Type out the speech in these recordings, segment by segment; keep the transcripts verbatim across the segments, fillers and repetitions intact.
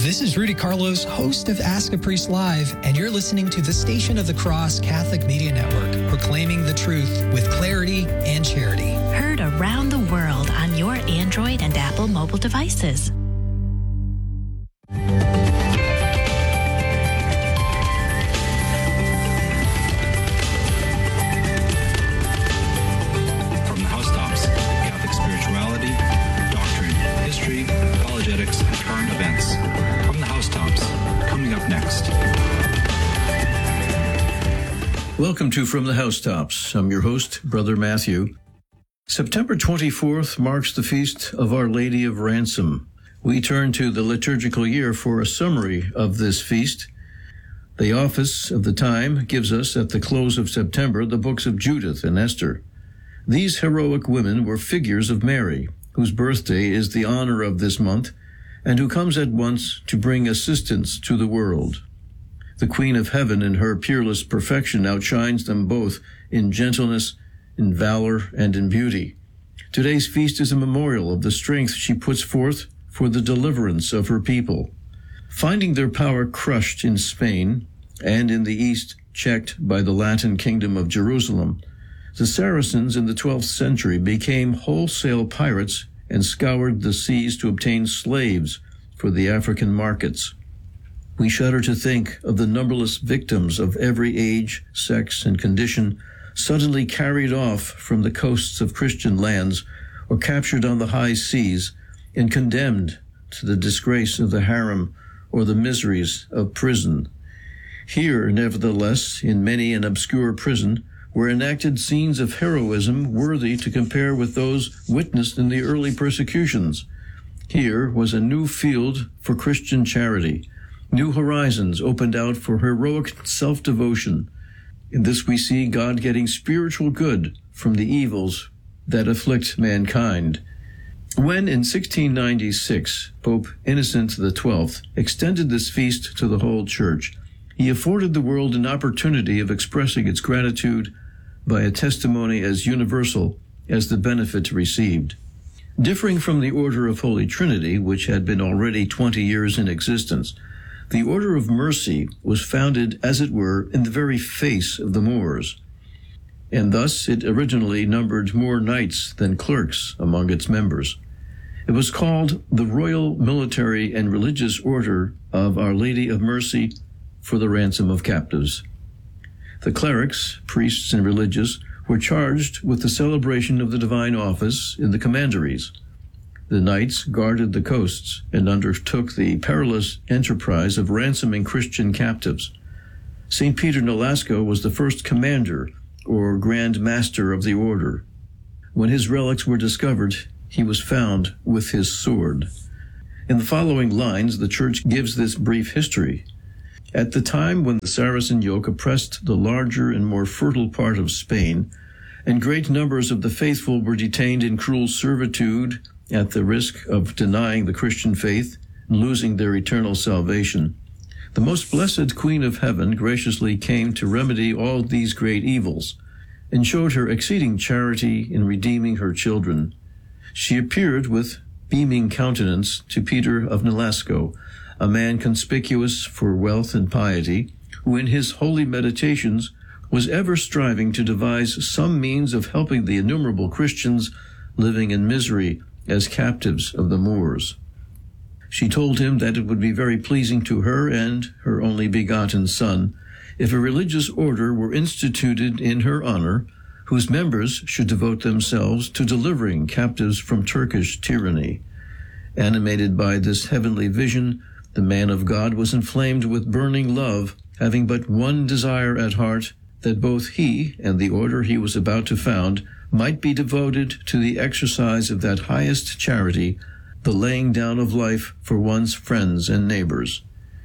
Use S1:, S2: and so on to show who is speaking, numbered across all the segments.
S1: This is Rudy Carlos, host of Ask a Priest Live, and you're listening to the Station of the Cross Catholic Media Network, proclaiming the truth with clarity and charity.
S2: Heard around the world on your Android and Apple mobile devices.
S3: From the housetops, Catholic spirituality, doctrine, history, apologetics, and current events. From the housetops, coming up next.
S4: Welcome to From the Housetops. I'm your host, Brother Matthew. September twenty-fourth marks the feast of Our Lady of Ransom. We turn to the liturgical year for a summary of this feast. The office of the time gives us, at the close of September, the books of Judith and Esther. These heroic women were figures of Mary, whose birthday is the honor of this month, and who comes at once to bring assistance to the world. The Queen of Heaven in her peerless perfection outshines them both in gentleness, in valor, and in beauty. Today's feast is a memorial of the strength she puts forth for the deliverance of her people. Finding their power crushed in Spain and in the East checked by the Latin kingdom of Jerusalem, the Saracens in the twelfth century became wholesale pirates and scoured the seas to obtain slaves for the African markets. We shudder to think of the numberless victims of every age, sex, and condition suddenly carried off from the coasts of Christian lands or captured on the high seas and condemned to the disgrace of the harem or the miseries of prison. Here, nevertheless, in many an obscure prison, were enacted scenes of heroism worthy to compare with those witnessed in the early persecutions. Here was a new field for Christian charity. New horizons opened out for heroic self-devotion. In this we see God getting spiritual good from the evils that afflict mankind. When in sixteen ninety-six Pope Innocent the Twelfth extended this feast to the whole Church, he afforded the world an opportunity of expressing its gratitude by a testimony as universal as the benefit received. Differing from the Order of Holy Trinity, which had been already twenty years in existence, the Order of Mercy was founded, as it were, in the very face of the Moors, and thus it originally numbered more knights than clerks among its members. It was called the Royal Military and Religious Order of Our Lady of Mercy for the Ransom of Captives. The clerics, priests, and religious were charged with the celebration of the divine office in the commanderies. The knights guarded the coasts and undertook the perilous enterprise of ransoming Christian captives. Saint Peter Nolasco was the first commander or Grand Master of the order. When his relics were discovered, he was found with his sword. In the following lines, the Church gives this brief history. At the time when the Saracen yoke oppressed the larger and more fertile part of Spain, and great numbers of the faithful were detained in cruel servitude at the risk of denying the Christian faith and losing their eternal salvation, the most blessed Queen of Heaven graciously came to remedy all these great evils, and showed her exceeding charity in redeeming her children. She appeared with beaming countenance to Peter of Nolasco, a man conspicuous for wealth and piety, who in his holy meditations was ever striving to devise some means of helping the innumerable Christians living in misery as captives of the Moors. She told him that it would be very pleasing to her and her only begotten son if a religious order were instituted in her honor, whose members should devote themselves to delivering captives from Turkish tyranny. Animated by this heavenly vision, the man of God was inflamed with burning love, having but one desire at heart, that both he and the order he was about to found might be devoted to the exercise of that highest charity, the laying down of life for one's friends and neighbors.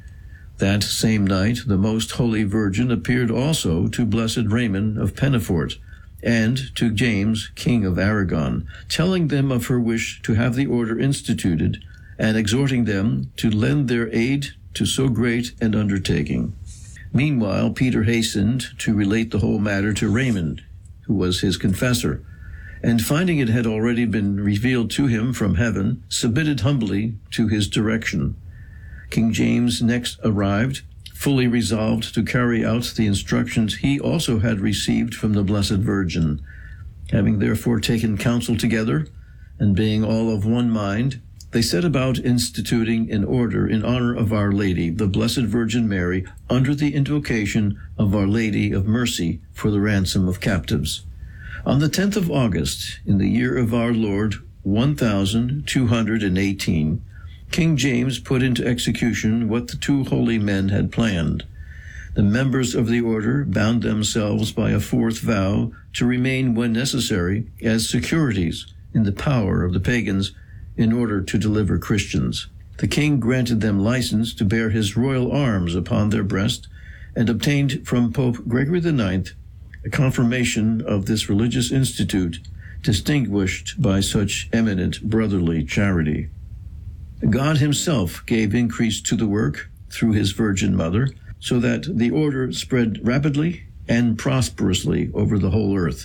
S4: That same night, the Most Holy Virgin appeared also to Blessed Raymond of Pennafort and to James, King of Aragon, telling them of her wish to have the order instituted and exhorting them to lend their aid to so great an undertaking. Meanwhile, Peter hastened to relate the whole matter to Raymond, who was his confessor, and finding it had already been revealed to him from heaven, submitted humbly to his direction. King James next arrived, fully resolved to carry out the instructions he also had received from the Blessed Virgin. Having therefore taken counsel together, and being all of one mind, they set about instituting an order in honor of Our Lady, the Blessed Virgin Mary, under the invocation of Our Lady of Mercy for the ransom of captives. On the tenth of August, in the year of our Lord, one thousand two hundred eighteen, King James put into execution what the two holy men had planned. The members of the order bound themselves by a fourth vow to remain, when necessary, as securities in the power of the pagans in order to deliver Christians. The king granted them license to bear his royal arms upon their breast and obtained from Pope Gregory the Ninth a confirmation of this religious institute distinguished by such eminent brotherly charity. God himself gave increase to the work through his Virgin Mother, so that the order spread rapidly and prosperously over the whole earth.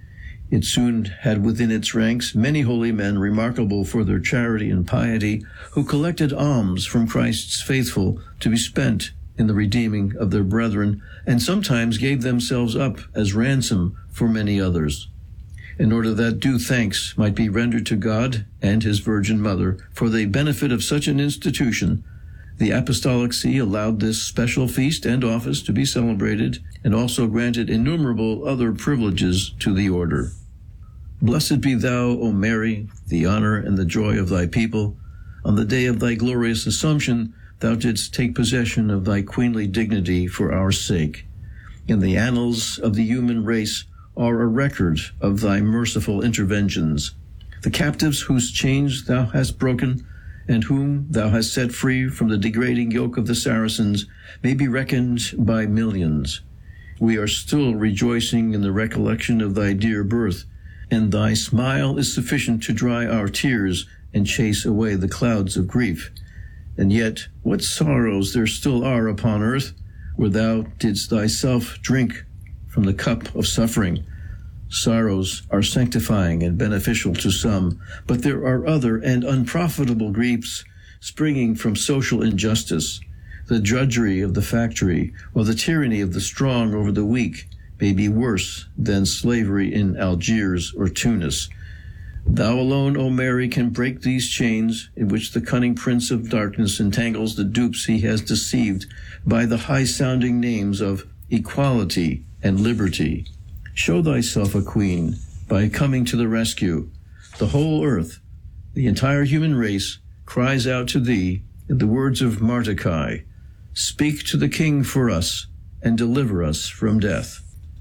S4: It soon had within its ranks many holy men remarkable for their charity and piety, who collected alms from Christ's faithful to be spent in the redeeming of their brethren, and sometimes gave themselves up as ransom for many others, in order that due thanks might be rendered to God and his Virgin Mother for the benefit of such an institution. The Apostolic See allowed this special feast and office to be celebrated, and also granted innumerable other privileges to the order. Blessed be thou, O Mary, the honor and the joy of thy people. On the day of thy glorious Assumption, thou didst take possession of thy queenly dignity for our sake. In the annals of the human race are a record of thy merciful interventions. The captives whose chains thou hast broken, and whom thou hast set free from the degrading yoke of the Saracens, may be reckoned by millions. We are still rejoicing in the recollection of thy dear birth, and thy smile is sufficient to dry our tears and chase away the clouds of grief. And yet, what sorrows there still are upon earth, where thou didst thyself drink from the cup of suffering. Sorrows are sanctifying and beneficial to some, but there are other and unprofitable griefs springing from social injustice. The drudgery of the factory, or the tyranny of the strong over the weak, may be worse than slavery in Algiers or Tunis. Thou alone, O Mary, can break these chains in which the cunning prince of darkness entangles the dupes he has deceived by the high-sounding names of equality and liberty. Show thyself a queen by coming to the rescue. The whole earth, the entire human race, cries out to thee in the words of Mardochai, "Speak to the king for us and deliver us from death."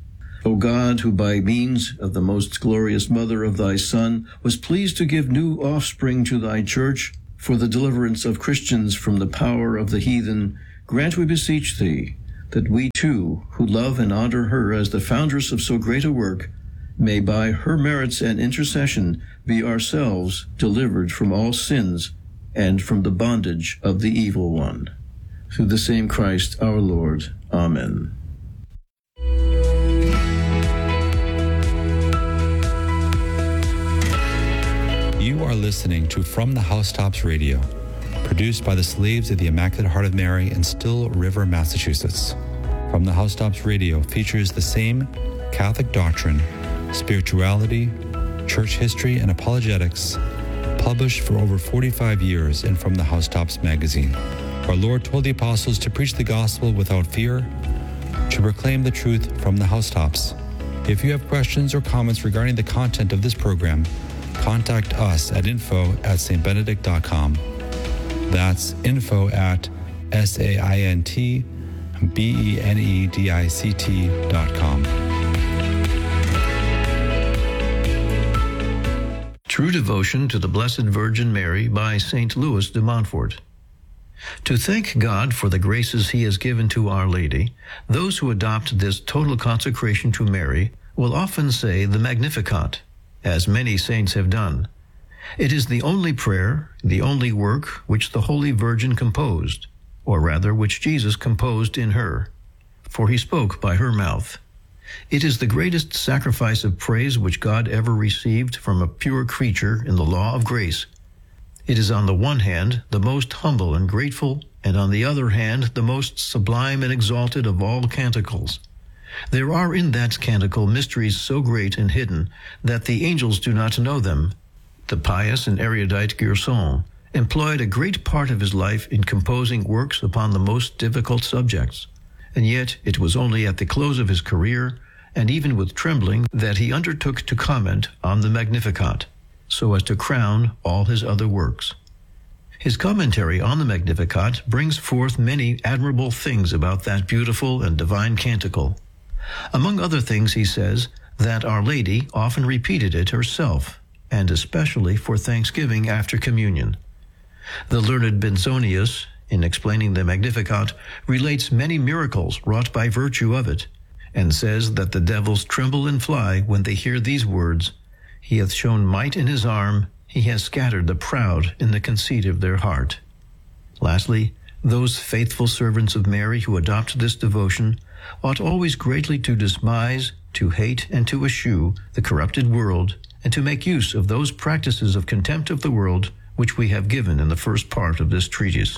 S4: O God, who by means of the most glorious mother of thy Son was pleased to give new offspring to thy church for the deliverance of Christians from the power of the heathen, grant, we beseech thee, that we too, who love and honor her as the foundress of so great a work, may by her merits and intercession be ourselves delivered from all sins and from the bondage of the evil one. Through the same Christ our Lord. Amen.
S5: You are listening to From the Housetops Radio, produced by the Slaves of the Immaculate Heart of Mary in Still River, Massachusetts. From the Housetops Radio features the same Catholic doctrine, spirituality, church history, and apologetics, published for over forty-five years in From the Housetops magazine. Our Lord told the apostles to preach the gospel without fear, to proclaim the truth from the housetops. If you have questions or comments regarding the content of this program, contact us at info at s t benedict dot com. That's info at S A I N T B E N E D I C T dot com.
S4: True Devotion to the Blessed Virgin Mary by Saint Louis de Montfort. To thank God for the graces he has given to Our Lady, those who adopt this total consecration to Mary will often say the Magnificat, as many saints have done. It is the only prayer, the only work which the Holy Virgin composed, or rather which Jesus composed in her, for he spoke by her mouth. It is the greatest sacrifice of praise which God ever received from a pure creature in the law of grace. It is on the one hand the most humble and grateful and on the other hand, the most sublime and exalted of all canticles. There are in that canticle mysteries so great and hidden that the angels do not know them. The pious and erudite Gerson employed a great part of his life in composing works upon the most difficult subjects, and yet it was only at the close of his career, and even with trembling, that he undertook to comment on the Magnificat, so as to crown all his other works. His commentary on the Magnificat brings forth many admirable things about that beautiful and divine canticle. Among other things, he says that Our Lady often repeated it herself, and especially for thanksgiving after communion. The learned Benzonius, in explaining the Magnificat, relates many miracles wrought by virtue of it, and says that the devils tremble and fly when they hear these words, "He hath shown might in his arm, he has scattered the proud in the conceit of their heart." Lastly, those faithful servants of Mary who adopt this devotion ought always greatly to despise, to hate, and to eschew the corrupted world, and to make use of those practices of contempt of the world which we have given in the first part of this treatise.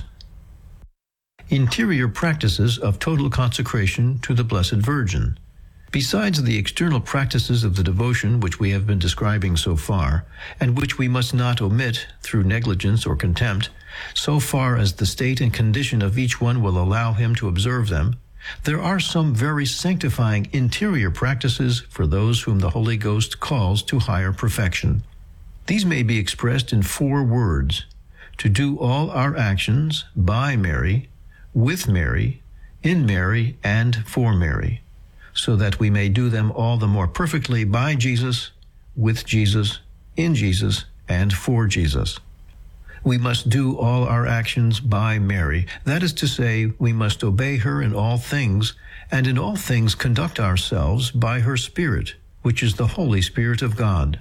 S4: Interior practices of total consecration to the Blessed Virgin. Besides the external practices of the devotion which we have been describing so far, and which we must not omit through negligence or contempt, so far as the state and condition of each one will allow him to observe them, there are some very sanctifying interior practices for those whom the Holy Ghost calls to higher perfection. These may be expressed in four words: to do all our actions by Mary, with Mary, in Mary, and for Mary, so that we may do them all the more perfectly by Jesus, with Jesus, in Jesus, and for Jesus. We must do all our actions by Mary. That is to say, we must obey her in all things, and in all things conduct ourselves by her Spirit, which is the Holy Spirit of God.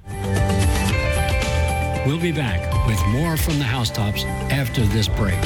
S6: We'll be back with more from the Housetops after this break.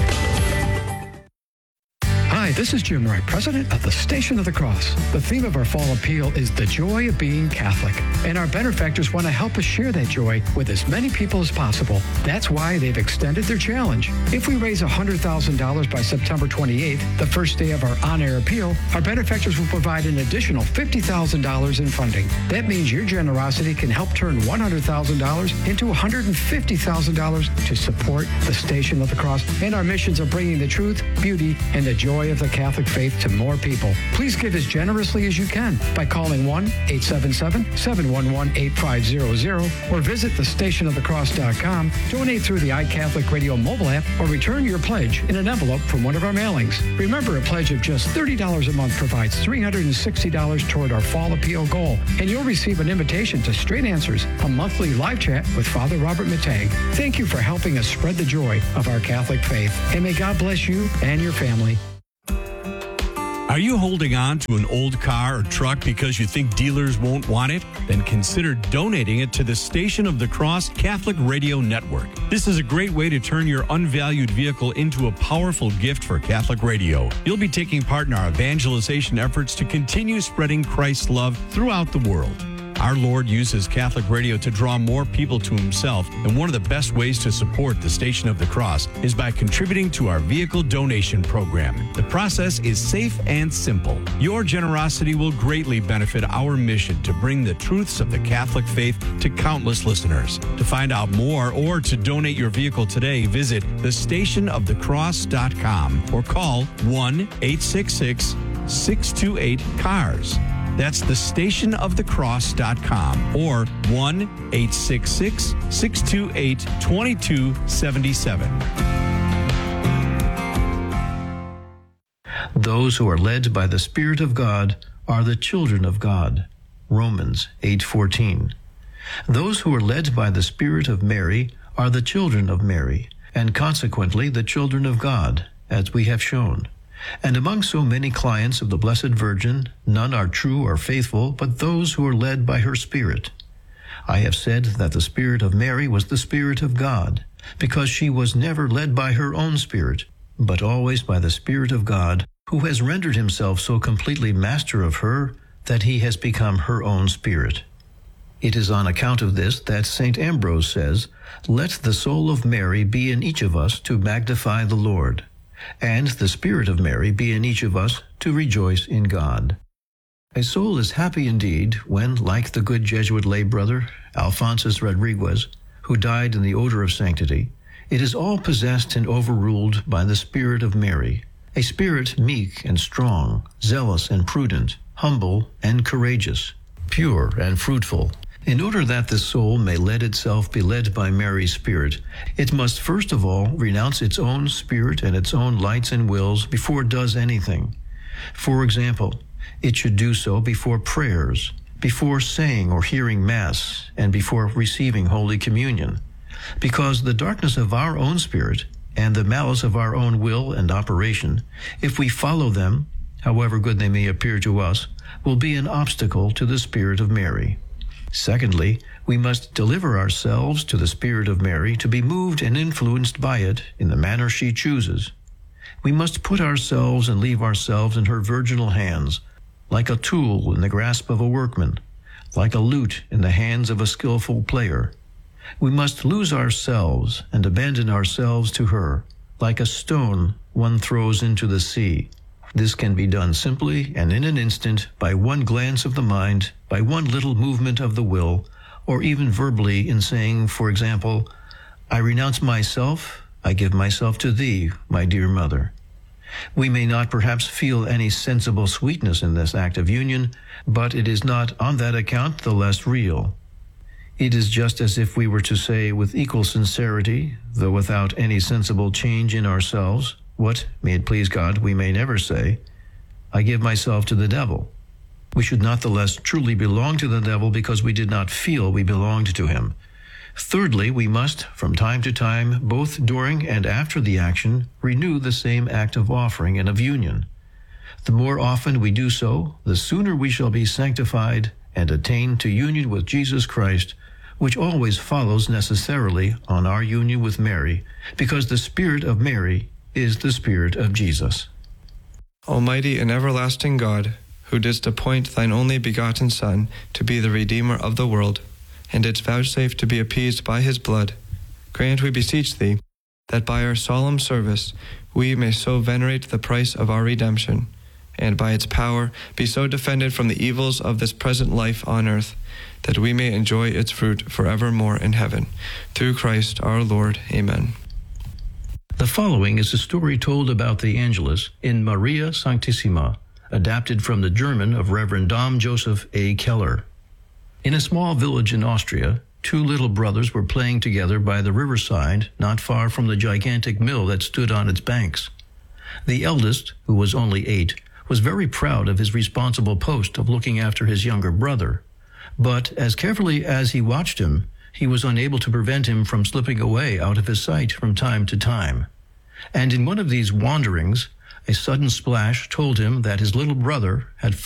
S7: Hi, this is Jim Wright, president of the Station of the Cross. The theme of our fall appeal is the joy of being Catholic, and our benefactors want to help us share that joy with as many people as possible. That's why they've extended their challenge. If we raise one hundred thousand dollars by September twenty-eighth, the first day of our on-air appeal, our benefactors will provide an additional fifty thousand dollars in funding. That means your generosity can help turn one hundred thousand dollars into one hundred fifty thousand dollars to support the Station of the Cross and our missions of bringing the truth, beauty, and the joy of the Catholic faith to more people. Please give as generously as you can by calling one eight seven seven, seven one one, eight five zero zero or visit the station of the cross dot com, donate through the iCatholic Radio mobile app, or return your pledge in an envelope from one of our mailings. Remember, a pledge of just thirty dollars a month provides three hundred sixty dollars toward our fall appeal goal, and you'll receive an invitation to Straight Answers, a monthly live chat with Father Robert Matag. Thank you for helping us spread the joy of our Catholic faith, and may God bless you and your family.
S8: Are you holding on to an old car or truck because you think dealers won't want it? Then consider donating it to the Station of the Cross Catholic Radio Network. This is a great way to turn your unvalued vehicle into a powerful gift for Catholic radio. You'll be taking part in our evangelization efforts to continue spreading Christ's love throughout the world. Our Lord uses Catholic radio to draw more people to himself, and one of the best ways to support the Station of the Cross is by contributing to our vehicle donation program. The process is safe and simple. Your generosity will greatly benefit our mission to bring the truths of the Catholic faith to countless listeners. To find out more or to donate your vehicle today, visit the station of the cross dot com or call one eight six six, six two eight, C A R S. That's the station of the cross dot com or one eight six six, six two eight, two two seven seven.
S4: Those who are led by the Spirit of God are the children of God. Romans eight fourteen. Those who are led by the Spirit of Mary are the children of Mary, and consequently the children of God, as we have shown. And among so many clients of the Blessed Virgin, none are true or faithful but those who are led by her Spirit. I have said that the Spirit of Mary was the Spirit of God, because she was never led by her own spirit, but always by the Spirit of God, who has rendered himself so completely master of her that he has become her own spirit. It is on account of this that Saint Ambrose says, "Let the soul of Mary be in each of us to magnify the Lord." and the Spirit of Mary be in each of us to rejoice in God. A soul is happy indeed when, like the good Jesuit lay brother, Alphonsus Rodriguez, who died in the odor of sanctity, it is all possessed and overruled by the Spirit of Mary, a spirit meek and strong, zealous and prudent, humble and courageous, pure and fruitful. In order that the soul may let itself be led by Mary's Spirit, it must first of all renounce its own spirit and its own lights and wills before it does anything. For example, it should do so before prayers, before saying or hearing Mass, and before receiving Holy Communion, because the darkness of our own spirit and the malice of our own will and operation, if we follow them, however good they may appear to us, will be an obstacle to the Spirit of Mary. Secondly, we must deliver ourselves to the Spirit of Mary to be moved and influenced by it in the manner she chooses. We must put ourselves and leave ourselves in her virginal hands, like a tool in the grasp of a workman, like a lute in the hands of a skillful player. We must lose ourselves and abandon ourselves to her, like a stone one throws into the sea. This can be done simply and in an instant by one glance of the mind, by one little movement of the will, or even verbally in saying, for example, I renounce myself, I give myself to thee, my dear mother. We may not perhaps feel any sensible sweetness in this act of union, but it is not on that account the less real. It is just as if we were to say with equal sincerity, though without any sensible change in ourselves, what, may it please God, we may never say, I give myself to the devil. We should not the less truly belong to the devil because we did not feel we belonged to him. Thirdly, we must, from time to time, both during and after the action, renew the same act of offering and of union. The more often we do so, the sooner we shall be sanctified and attain to union with Jesus Christ, which always follows necessarily on our union with Mary, because the Spirit of Mary is the Spirit of Jesus.
S9: Almighty and everlasting God, who didst appoint thine only begotten Son to be the Redeemer of the world, and didst vouchsafe to be appeased by his blood, grant, we beseech thee, that by our solemn service we may so venerate the price of our redemption, and by its power be so defended from the evils of this present life on earth, that we may enjoy its fruit forevermore in heaven. Through Christ our Lord. Amen.
S4: The following is a story told about the Angelus in Maria Sanctissima, adapted from the German of Reverend Dom Joseph A. Keller. In a small village in Austria, two little brothers were playing together by the riverside not far from the gigantic mill that stood on its banks. The eldest, who was only eight, was very proud of his responsible post of looking after his younger brother. But as carefully as he watched him, he was unable to prevent him from slipping away out of his sight from time to time. And in one of these wanderings, a sudden splash told him that his little brother had